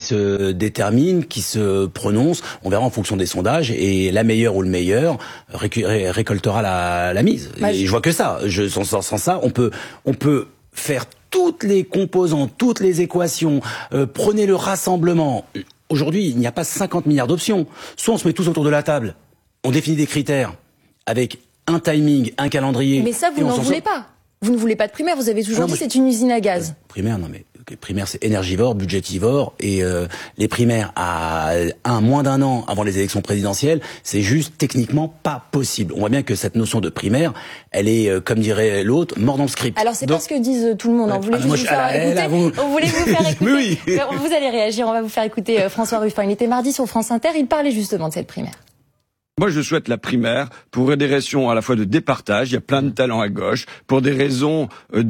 se détermine, qui se prononce. On verra en fonction des sondages, et la meilleure ou le meilleur récoltera la mise. Et je vois que ça. Sans ça, on peut faire toutes les composantes, toutes les équations. Prenez le rassemblement. Aujourd'hui, il n'y a pas 50 milliards d'options. Soit on se met tous autour de la table, on définit des critères avec un timing, un calendrier. Mais ça, vous n'en voulez pas. Vous ne voulez pas de primaire. Vous avez toujours dit c'est une usine à gaz. Primaire, non mais primaire c'est énergivore, budgétivore, et les primaires à moins d'un an avant les élections présidentielles, c'est juste techniquement pas possible. On voit bien que cette notion de primaire, elle est, comme dirait l'autre, mort dans le script. Alors c'est pas ce que disent tout le monde. On voulait vous faire écouter. On voulait vous faire écouter. Oui. Vous allez réagir. On va vous faire écouter François Ruffin. Il était mardi sur France Inter. Il parlait justement de cette primaire. Moi, je souhaite la primaire pour des raisons à la fois de départage, il y a plein de talents à gauche, pour des raisons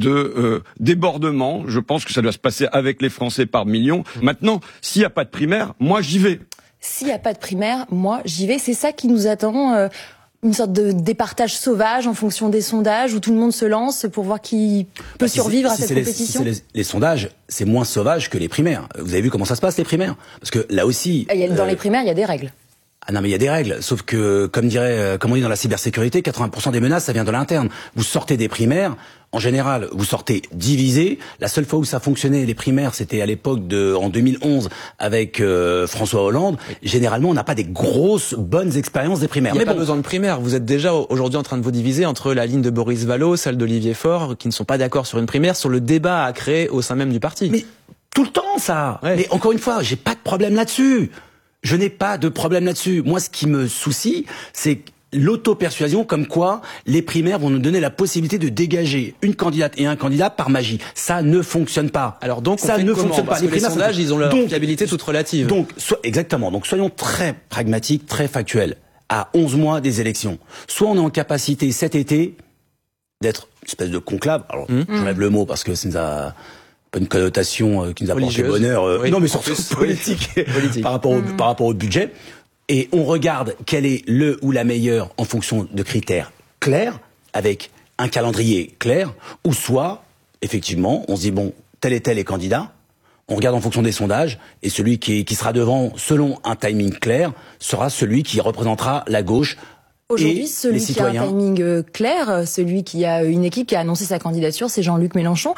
de débordement. Je pense que ça doit se passer avec les Français par millions. Maintenant, s'il n'y a pas de primaire, moi, j'y vais. S'il n'y a pas de primaire, moi, j'y vais. C'est ça qui nous attend, une sorte de départage sauvage en fonction des sondages, où tout le monde se lance pour voir qui peut survivre à cette compétition. Les sondages, c'est moins sauvage que les primaires. Vous avez vu comment ça se passe, les primaires? Parce que là aussi... Dans les primaires, il y a des règles. Ah non, mais il y a des règles, sauf que, comme on dit dans la cybersécurité, 80% des menaces, ça vient de l'interne. Vous sortez des primaires, en général, vous sortez divisés. La seule fois où ça fonctionnait, les primaires, c'était à l'époque en 2011, avec François Hollande. Généralement, on n'a pas des grosses, bonnes expériences des primaires. Il n'y a pas besoin de primaires. Vous êtes déjà aujourd'hui en train de vous diviser entre la ligne de Boris Vallaud, celle d'Olivier Faure, qui ne sont pas d'accord sur une primaire, sur le débat à créer au sein même du parti. Mais tout le temps, ça. Ouais. Mais encore une fois, j'ai pas de problème là-dessus. Je n'ai pas de problème là-dessus. Moi, ce qui me soucie, c'est l'auto-persuasion comme quoi les primaires vont nous donner la possibilité de dégager une candidate et un candidat par magie. Ça ne fonctionne pas. Alors donc, ça ne fonctionne pas. Les sondages, ils ont leur fiabilité toute relative. Donc, exactement. Donc, soyons très pragmatiques, très factuels. À 11 mois des élections, soit on est en capacité cet été d'être une espèce de conclave. Alors, j'enlève le mot parce que ça nous a pas une connotation qui nous a porté bonheur. Non, mais surtout politique. par rapport au budget. Et on regarde quel est le ou la meilleure en fonction de critères clairs, avec un calendrier clair, ou soit, effectivement, on se dit, bon, tel et tel est candidat, on regarde en fonction des sondages, et celui qui sera devant, selon un timing clair, sera celui qui représentera la gauche. Aujourd'hui, celui qui a un timing clair, celui qui a une équipe qui a annoncé sa candidature, c'est Jean-Luc Mélenchon.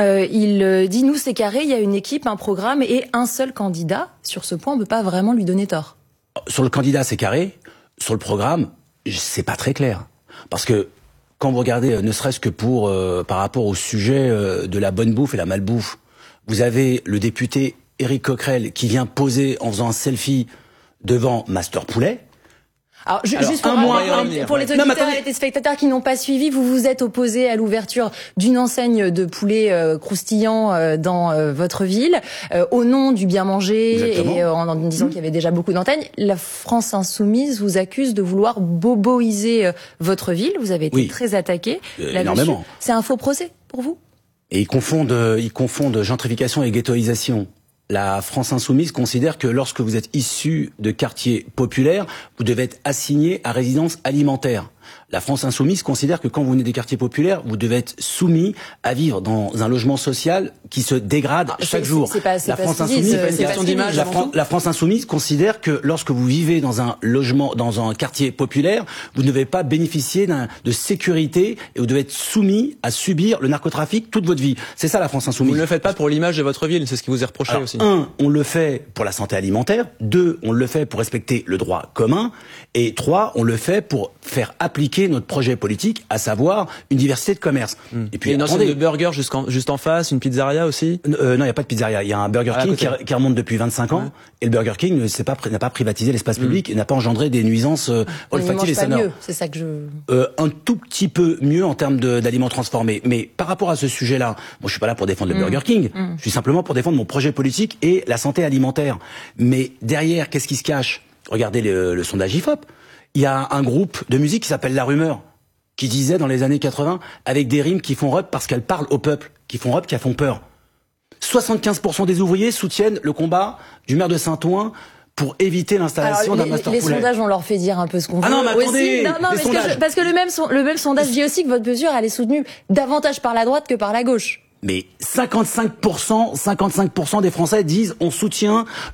Il dit, nous, c'est carré, il y a une équipe, un programme et un seul candidat. Sur ce point, on ne peut pas vraiment lui donner tort. Sur le candidat, c'est carré. Sur le programme, c'est pas très clair. Parce que quand vous regardez, ne serait-ce que par rapport au sujet de la bonne bouffe et la malbouffe, vous avez le député Éric Coquerel qui vient poser en faisant un selfie devant Master Poulet. Alors, juste pour les auditeurs et les téléspectateurs qui n'ont pas suivi, vous vous êtes opposé à l'ouverture d'une enseigne de poulet croustillant dans votre ville, au nom du bien manger. Exactement. Et en disant qu'il y avait déjà beaucoup d'enseignes. La France Insoumise vous accuse de vouloir boboiser votre ville. Vous avez été très attaqué là-dessus. C'est un faux procès pour vous? Et ils confondent gentrification et ghettoisation. La France Insoumise considère que lorsque vous êtes issu de quartiers populaires, vous devez être assigné à résidence alimentaire. La France Insoumise considère que quand vous venez des quartiers populaires, vous devez être soumis à vivre dans un logement social qui se dégrade chaque jour. La France Insoumise considère que lorsque vous vivez dans un logement, dans un quartier populaire, vous ne devez pas bénéficier de sécurité et vous devez être soumis à subir le narcotrafic toute votre vie. C'est ça la France Insoumise. Vous ne le faites pas pour l'image de votre ville, c'est ce qui vous est reproché aussi. Un, on le fait pour la santé alimentaire. Deux, on le fait pour respecter le droit commun. Et trois, on le fait pour faire appliquer notre projet politique, à savoir une diversité de commerce. Et puis une enseigne de burger juste en face, une pizzeria aussi. Non, il n'y a pas de pizzeria. Il y a un Burger King qui remonte depuis 25 ans. Et le Burger King n'a pas privatisé l'espace public et n'a pas engendré des nuisances olfactives et sonores. C'est ça que un tout petit peu mieux en termes d'aliments transformés. Mais par rapport à ce sujet-là, moi je suis pas là pour défendre le Burger King. Je suis simplement pour défendre mon projet politique et la santé alimentaire. Mais derrière, qu'est-ce qui se cache? Regardez le sondage IFOP. Il y a un groupe de musique qui s'appelle La Rumeur, qui disait dans les années 80, avec des rimes qui font rep parce qu'elles parlent au peuple, qui font rep, qui font peur. 75% des ouvriers soutiennent le combat du maire de Saint-Ouen pour éviter l'installation d'un master poulet. Les sondages, on leur fait dire un peu ce qu'on veut. Ah non, mais attendez, parce que le même sondage dit aussi que votre mesure, elle est soutenue davantage par la droite que par la gauche. Mais 55% des Français disent on soutient